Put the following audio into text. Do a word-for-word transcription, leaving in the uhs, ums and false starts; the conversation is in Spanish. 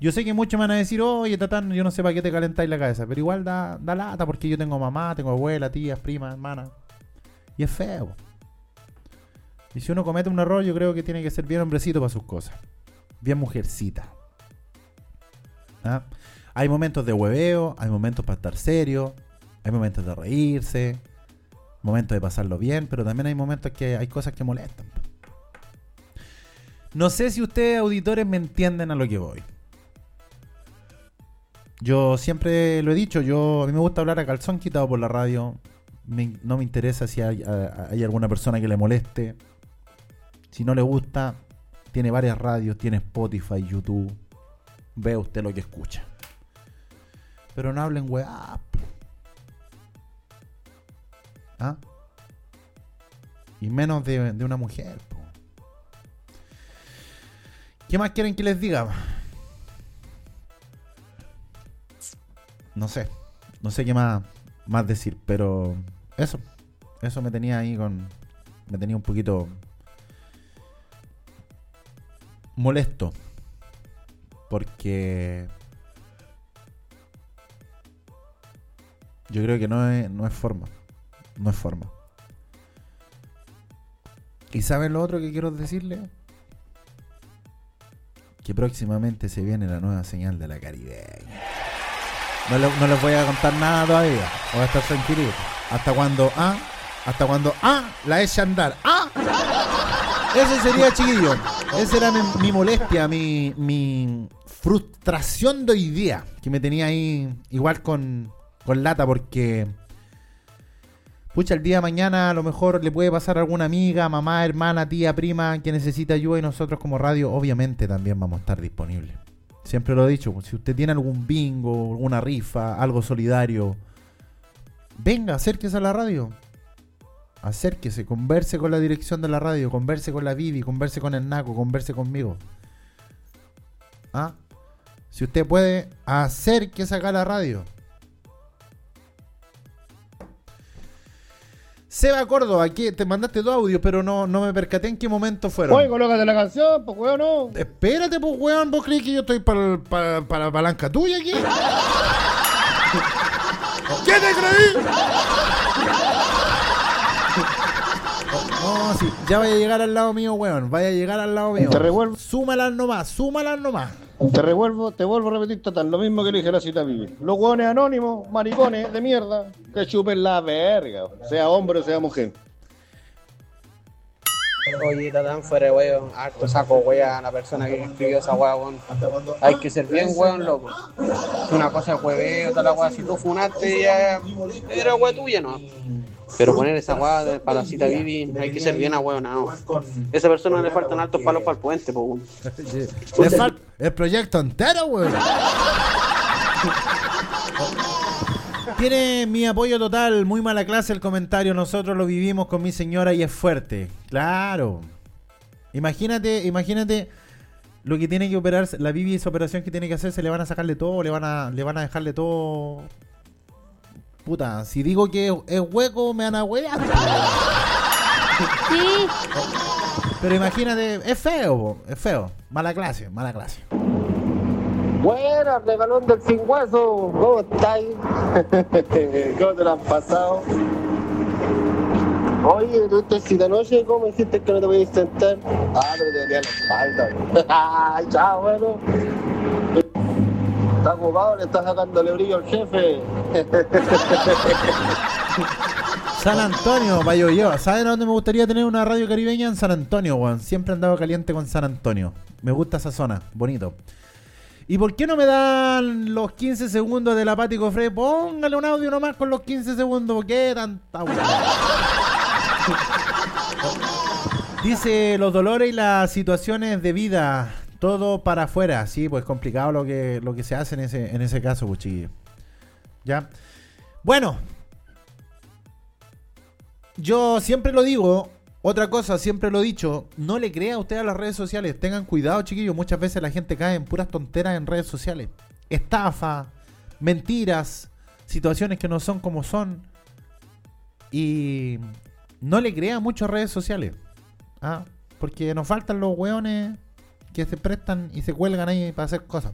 Yo sé que muchos me van a decir, oye, Tatán, yo no sé para qué te calentáis la cabeza, pero igual da, da lata porque yo tengo mamá, tengo abuela, tías, primas, hermanas. Y es feo. Y si uno comete un error, yo creo que tiene que ser bien hombrecito para sus cosas. Bien mujercita. ¿Ah? Hay momentos de hueveo, hay momentos para estar serio, hay momentos de reírse, momentos de pasarlo bien, pero también hay momentos que hay cosas que molestan. No sé si ustedes, auditores, me entienden a lo que voy. Yo siempre lo he dicho, yo a mí me gusta hablar a calzón quitado por la radio. Me, no me interesa si hay, hay alguna persona que le moleste. Si no le gusta, tiene varias radios, tiene Spotify, YouTube. Ve usted lo que escucha. Pero no hablen weá. ¿Ah? Y menos de, de una mujer. Po. ¿Qué más quieren que les diga? No sé. No sé qué más, más decir. Pero eso. Eso me tenía ahí con... Me tenía un poquito... molesto. Porque... yo creo que no es, no es forma. No es forma. ¿Y saben lo otro que quiero decirle? Que próximamente se viene la nueva señal de la caribeña. No, le, no les voy a contar nada todavía. Voy a estar tranquilito. Hasta cuando ah, hasta cuando ah, la eche a andar. Ah, eso sería, chiquillo. Esa era mi, mi molestia, mi, mi frustración de hoy día. Que me tenía ahí igual con, con lata porque... pucha, el día de mañana a lo mejor le puede pasar a alguna amiga, mamá, hermana, tía, prima que necesita ayuda y nosotros como radio obviamente también vamos a estar disponibles. Siempre lo he dicho, si usted tiene algún bingo, alguna rifa, algo solidario, venga, acérquese a la radio. Acérquese, converse con la dirección de la radio, converse con la Vivi, converse con el Naco, converse conmigo. ¿Ah? Si usted puede, acérquese acá a la radio. Seba Córdoba, aquí te mandaste dos audios, pero no, no me percaté en qué momento fueron. Oye, colócate la canción, pues weón, no. Espérate, pues weón, ¿vos crees que yo estoy para pa, pa la palanca tuya aquí? ¿Qué te creí? No, sí, ya vaya a llegar al lado mío, weón. Vaya a llegar al lado mío. Te revuelvo. Súmalas nomás, súmalas nomás. Te revuelvo, te vuelvo a repetir, Tatán, lo mismo que le dije a la cita Vivi. Los hueones anónimos, maricones de mierda, que chupen la verga, sea hombre o sea mujer. Oye, Tatán, fuera de weón, harto saco wea a la persona que escribió esa wea, weón. Hay que ser bien weón, loco. Una cosa es hueveo, tal la wea, si tú funaste ya era wea tuya, ¿no? Pero poner esa wea para la cita Vivi, hay que ser bien a weón, ¿no? Esa persona le faltan altos palos para el puente, po, weón. Le falta el proyecto entero, weón. Tiene mi apoyo total, muy mala clase el comentario, nosotros lo vivimos con mi señora y es fuerte. Claro. Imagínate, imagínate lo que tiene que operarse, la Vivi, esa operación que tiene que hacerse, le van a sacarle todo, le van a, le van a dejarle todo. Puta, si digo que es, es hueco, me van a huear. Sí. Pero imagínate, es feo, es feo. Mala clase, mala clase. Buena, regalón del sin hueso, ¿cómo estáis? ¿Cómo te lo han pasado? Oye, tú esta cita anoche, ¿cómo dijiste que no te podías sentar? Ah, pero te dolía la espalda. Ay, chao, bueno. Está ocupado, le está sacándole brillo al jefe. San Antonio, Bayo yo. ¿Saben a dónde me gustaría tener una radio caribeña? En San Antonio, weón. Siempre he andado caliente con San Antonio. Me gusta esa zona, bonito. ¿Y por qué no me dan los quince segundos del apático Fred? Póngale un audio nomás con los quince segundos. ¿Por qué tanta weón? Dice los dolores y las situaciones de vida, todo para afuera. Sí, pues complicado lo que, lo que se hace en ese, en ese caso, pues, chiquillo. ¿Ya? Bueno. Yo siempre lo digo, otra cosa, siempre lo he dicho, no le crea usted a las redes sociales. Tengan cuidado, chiquillos. Muchas veces la gente cae en puras tonteras en redes sociales. Estafa, mentiras, situaciones que no son como son. Y no le crea mucho a redes sociales. ¿Ah? Porque nos faltan los hueones que se prestan y se cuelgan ahí para hacer cosas.